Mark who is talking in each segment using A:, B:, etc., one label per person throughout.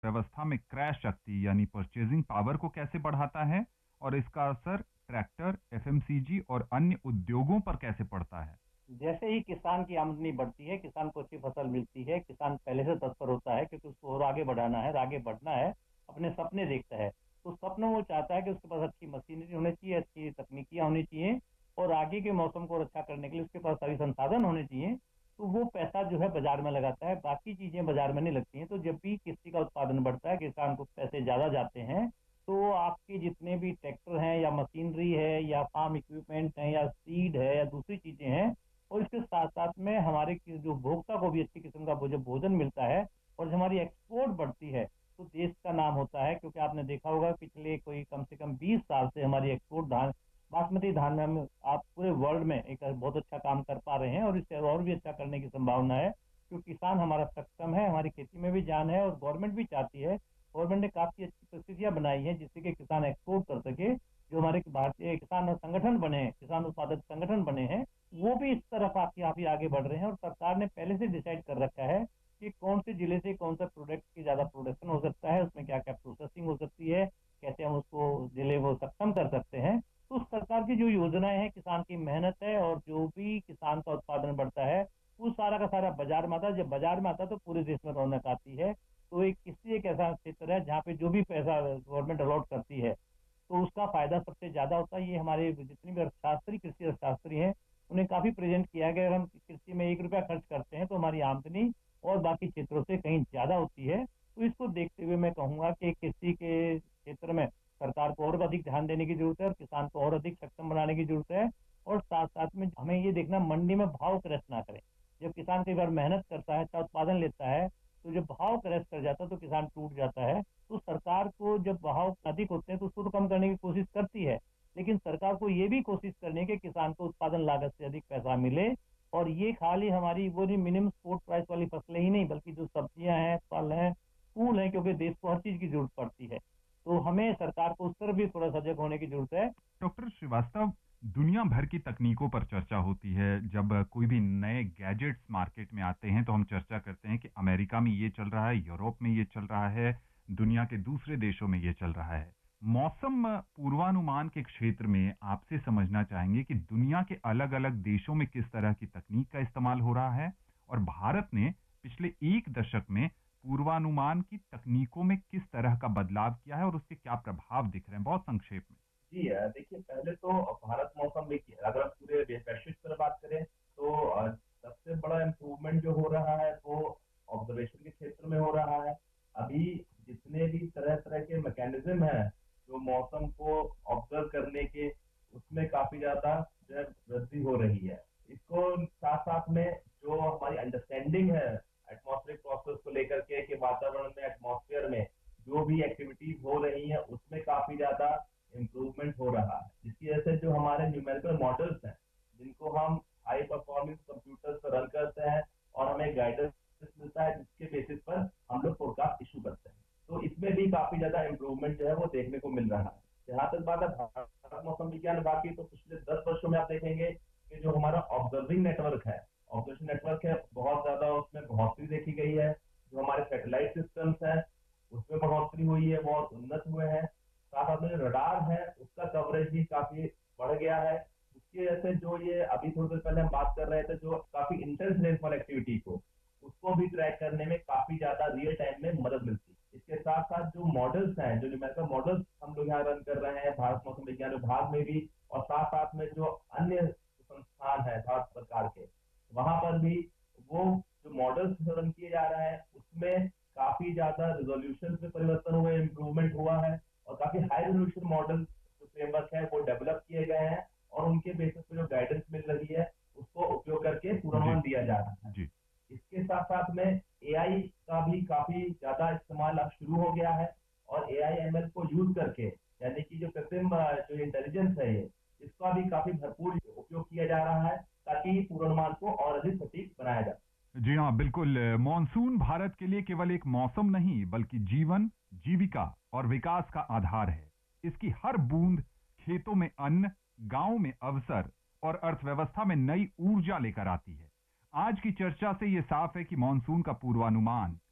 A: व्यवस्था में क्रय शक्ति यानी परचेजिंग पावर को कैसे बढ़ाता है और इसका असर ट्रैक्टर, एफएमसीजी और अन्य उद्योगों पर कैसे पड़ता है?
B: जैसे ही किसान की आमदनी बढ़ती है, किसान को अच्छी फसल मिलती है, किसान पहले से तत्पर होता है क्योंकि उसको और आगे बढ़ाना है, आगे बढ़ना है, अपने सपने देखता है। तो सपने वो चाहता है कि उसके पास अच्छी मशीनरी होनी चाहिए, अच्छी तकनीकियां होनी चाहिए, और आगे के मौसम को रक्षा करने के लिए उसके पास सभी संसाधन होने चाहिए। तो वो पैसा जो है बाजार में लगाता है, बाकी चीजें बाजार में नहीं लगती हैं। तो जब भी कृषि का उत्पादन बढ़ता है, किसान को पैसे ज्यादा जाते हैं, तो आपके जितने भी ट्रैक्टर हैं या मशीनरी है या फार्म इक्विपमेंट है या सीड है या दूसरी चीजें हैं, और इसके साथ साथ में हमारे जो उपभोक्ता को भी अच्छी किस्म का जो भोजन मिलता है, और जब हमारी एक्सपोर्ट बढ़ती है तो देश का नाम होता है। क्योंकि आपने देखा होगा पिछले कोई कम से कम 20 साल से हमारी एक्सपोर्ट धान, बासमती धान में हम आप पूरे वर्ल्ड में एक बहुत अच्छा काम कर पा रहे हैं, और इससे और भी अच्छा करने की संभावना है। क्योंकि किसान हमारा सक्षम है, हमारी खेती में भी जान है, और गवर्नमेंट भी चाहती है। गवर्नमेंट ने काफी अच्छी परिस्थितियां बनाई हैं जिससे कि किसान एक्सपोर्ट कर सके। जो हमारे भारतीय किसान संगठन बने हैं, किसान उत्पादक संगठन बने हैं, वो भी इस तरफ काफी आगे बढ़ रहे हैं। और सरकार ने पहले से डिसाइड कर रखा है कि कौन से जिले से कौन सा प्रोडक्ट की ज्यादा प्रोडक्शन हो सकता है, उसमें क्या क्या प्रोसेसिंग हो सकती है, कैसे हम उसको जिले वो सक्षम कर सकते हैं। तो सरकार की जो योजनाएं हैं, किसान की मेहनत है, और जो भी किसान का उत्पादन बढ़ता है वो सारा का सारा बाजार में आता है। जब बाजार में आता है तो पूरे देश में रौनक आती है। तो एक किसी एक ऐसा क्षेत्र है जहाँ पे जो भी पैसा गवर्नमेंट अलॉट करती है तो उसका फायदा सबसे ज्यादा होता है। ये हमारे जितने भी अर्थशास्त्री, कृषि अर्थशास्त्री हैं, उन्हें काफी प्रेजेंट किया है कि अगर हम कृषि में 1 रुपया खर्च करते हैं तो हमारी आमदनी और बाकी क्षेत्रों से कहीं ज्यादा होती है। तो इसको देखते हुए मैं कहूंगा कि कृषि के क्षेत्र में सरकार को और अधिक ध्यान देने की जरूरत है, और किसान को और अधिक सक्षम बनाने की जरूरत है। और साथ साथ में हमें ये देखना, मंडी में भाव क्रैश ना करें। जब किसान कई बार मेहनत करता है, अच्छा उत्पादन लेता है, तो जब भाव क्रैश कर जाता है तो किसान टूट जाता है। तो सरकार को जब भाव अधिक होते हैं तो उसको तो कम करने की कोशिश करती है, लेकिन सरकार को ये भी कोशिश करनी है कि किसान को उत्पादन लागत से अधिक पैसा मिले। और ये खाली हमारी वो नहीं मिनिमम सपोर्ट प्राइस वाली फसलें ही नहीं, बल्कि जो सब्जियां हैं, फल हैं, फूल हैं, क्योंकि देश को हर चीज की जरूरत पड़ती है। तो हमें सरकार को उस तरफ भी थोड़ा सजग होने की जरूरत है।
A: डॉक्टर श्रीवास्तव, दुनिया भर की तकनीकों पर चर्चा होती है। जब कोई भी नए गैजेट्स मार्केट में आते हैं तो हम चर्चा करते हैं कि अमेरिका में ये चल रहा है, यूरोप में ये चल रहा है, दुनिया के दूसरे देशों में ये चल रहा है। मौसम पूर्वानुमान के क्षेत्र में आपसे समझना चाहेंगे कि दुनिया के अलग-अलग देशों में किस तरह की तकनीक का इस्तेमाल हो रहा है और भारत ने पिछले एक दशक में पूर्वानुमान की तकनीकों में किस तरह का बदलाव किया है और उसके क्या प्रभाव दिख रहे हैं, बहुत संक्षेप में।
C: जी देखिए, पहले तो भारत मौसम देखिए, अगर हम पूरे वैश्विक स्तर पर बात करें तो सबसे बड़ा इम्प्रूवमेंट जो हो रहा है वो ऑब्जर्वेशन के क्षेत्र में हो रहा है। अभी जितने भी तरह तरह के मैकेनिज्म हैं जो मौसम को ऑब्जर्व करने के, उसमें काफी ज्यादा जो है वृद्धि हो रही है। इसको साथ साथ में जो हमारी अंडरस्टैंडिंग है एटमॉस्फेरिक प्रोसेस को लेकर के, कि वातावरण में, एटमॉस्फेयर में जो भी एक्टिविटीज हो रही है उसमें काफी ज्यादा इम्प्रूवमेंट हो रहा है। जिसकी वजह से जो हमारे न्यूमेरिकल मॉडल्स हैं, जिनको हम हाई परफॉर्मिंग कंप्यूटर्स पर रन करते हैं, और हमें गाइडेंस मिलता है जिसके बेसिस पर हम लोग फोरकास्ट इशू करते हैं, तो इसमें भी काफी ज्यादा इम्प्रूवमेंट जो है वो देखने को मिल रहा है। जहां तक बात है भारत मौसम विज्ञान विभाग की, तो पिछले 10 वर्षों में आप देखेंगे कि जो हमारा ऑब्जर्विंग नेटवर्क है, ऑब्जर्वेशन नेटवर्क है, बहुत ज्यादा उसमें बढ़ोतरी देखी गई है। जो हमारे सैटेलाइट सिस्टम्स हैं उसमें बढ़ोतरी हुई है, बहुत उन्नत हुए हैं। साथ साथ में जो रडार है उसका कवरेज भी काफी बढ़ गया है। उसकी वजह से जो ये अभी थोड़ी देर पहले हम बात कर रहे थे, जो काफी इंटेंस रेनफॉल एक्टिविटी को, उसको भी ट्रैक करने में काफी ज्यादा रियल टाइम में मदद मिलती है। इसके साथ साथ जो मॉडल्स हैं, जो न्यूमेरिकल मॉडल्स हम लोग यहाँ रन कर रहे हैं भारत मौसम विज्ञान विभाग में भी, और साथ साथ में जो अन्य संस्थान है भारत सरकार के, वहां पर भी वो जो मॉडल्स रन किए जा रहे हैं उसमें काफी ज्यादा रिजोल्यूशन में परिवर्तन हुए, इम्प्रूवमेंट हुआ है, और काफी हाई रेजोल्यूशन मॉडल जो फ्रेमवर्क है वो डेवलप किए गए हैं, और उनके बेसिस पे जो गाइडेंस मिल रही है उसको उपयोग करके
A: जी।
C: पूर्वानुमान दिया जा रहा है।
A: जी।
C: इसके साथ साथ में एआई का भी काफी ज्यादा इस्तेमाल अब शुरू हो गया है, और एआई एमएल को यूज करके, यानी कि जो कृत्रिम जो इंटेलिजेंस है ये, इसका भी काफी भरपूर उपयोग किया जा रहा है ताकि पूर्वानुमान को और अधिक सटीक बनाया जा सके।
A: जी हाँ, बिल्कुल। मॉनसून भारत के लिए केवल एक मौसम नहीं, बल्कि जीवन, जीविका और विकास का आधार है। इसकी हर बूंद खेतों में अन्न, गांव में अवसर और अर्थव्यवस्था में नई ऊर्जा लेकर आती है। आज की चर्चा से यह साफ है कि मॉनसून का पूर्वानुमान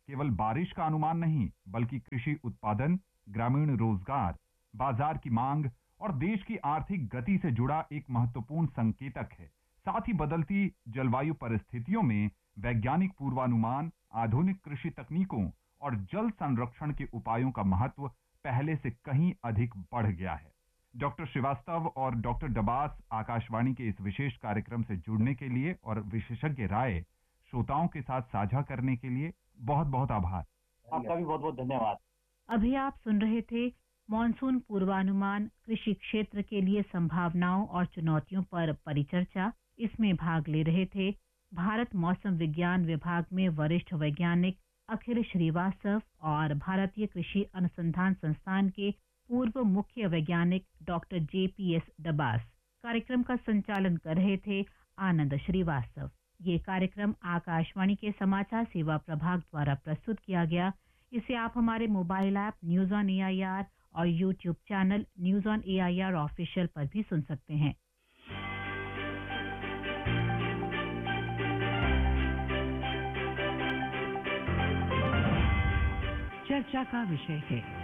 A: केवल बारिश का अनुमान नहीं, बल्कि कृषि उत्पादन, ग्रामीण रोजगार, बाजार की मांग और देश की आर्थिक गति से जुड़ा एक महत्वपूर्ण संकेतक है। साथ ही बदलती जलवायु परिस्थितियों में वैज्ञानिक पूर्वानुमान, आधुनिक कृषि तकनीकों और जल संरक्षण के उपायों का महत्व पहले से कहीं अधिक बढ़ गया है। डॉक्टर श्रीवास्तव और डॉक्टर डबास आकाशवाणी के इस विशेष कार्यक्रम से जुड़ने के लिए और विशेषज्ञ राय श्रोताओं के साथ साझा करने के लिए बहुत बहुत आभार।
B: आपका भी बहुत बहुत धन्यवाद।
D: अभी आप सुन रहे थे मॉनसून पूर्वानुमान, कृषि क्षेत्र के लिए संभावनाओं और चुनौतियों पर परिचर्चा। इसमें भाग ले रहे थे भारत मौसम विज्ञान विभाग में वरिष्ठ वैज्ञानिक अखिल श्रीवास्तव और भारतीय कृषि अनुसंधान संस्थान के पूर्व मुख्य वैज्ञानिक डॉक्टर JPS डबास। कार्यक्रम का संचालन कर रहे थे आनंद श्रीवास्तव। ये कार्यक्रम आकाशवाणी के समाचार सेवा प्रभाग द्वारा प्रस्तुत किया गया। इसे आप हमारे mobile app news on AIR और YouTube channel news on AIR official पर भी सुन सकते हैं।
E: चर्चा का विषय है